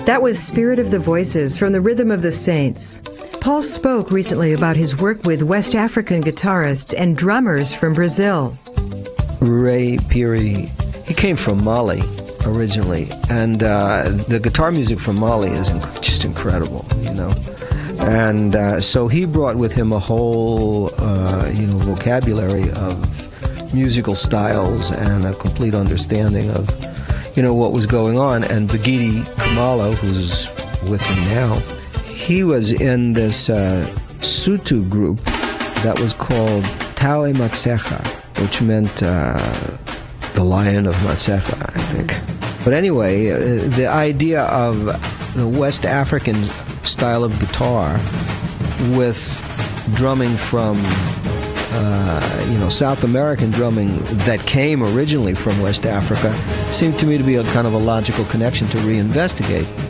That was Spirit of the Voices from the Rhythm of the Saints. Paul spoke recently about his work with West African guitarists and drummers from Brazil. Ray Phiri, he came from Mali originally, and the guitar music from Mali is just incredible, you know. And so he brought with him a whole, vocabulary of musical styles and a complete understanding of, what was going on. And Bagidi Kumalo, who's with me now, he was in this Sutu group that was called Tawe Matsecha, which meant the Lion of Matsecha, I think. But anyway, the idea of the West African style of guitar with drumming from South American drumming that came originally from West Africa seemed to me to be a kind of a logical connection to reinvestigate.